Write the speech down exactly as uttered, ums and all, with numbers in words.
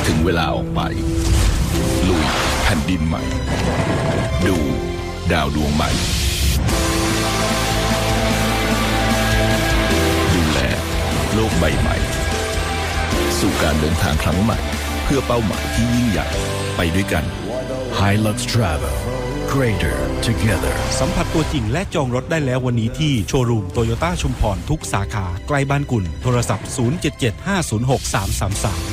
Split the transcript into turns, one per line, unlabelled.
ถึงเวลาออกไปลุยแผ่นดินใหม่ดูดาวดวงใหม่ดูแลโลกใบใหม่สู่การเดินทางครั้งใหม่เพื่อเป้าหมายที่ยิ่งใหญ่ไปด้วยกัน
Hilux Travel Greater Together
สัมผัสตัวจริงและจองรถได้แล้ววันนี้ที่โชว์รูมโตโยต้าชุมพรทุกสาขาใกล้บ้านกุ่นโทรศัพท์ศูนย์ เจ็ด เจ็ด ห้า ศูนย์ หก สาม สาม สาม